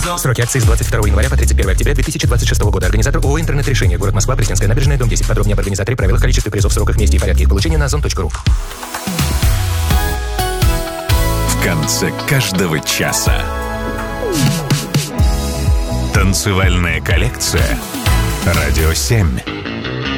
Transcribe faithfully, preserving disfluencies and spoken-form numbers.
Озон. Сроки акции с двадцать второго января по тридцать первое октября две тысячи двадцать шестого года. Организатор ООО «Интернет-решение». Город Москва, Пресненская набережная, дом десять. Подробнее об организаторе, правилах, количестве призов, сроках, месте и порядке их получения на озон точка ру. В конце каждого часа танцевальная коллекция «Радио семь».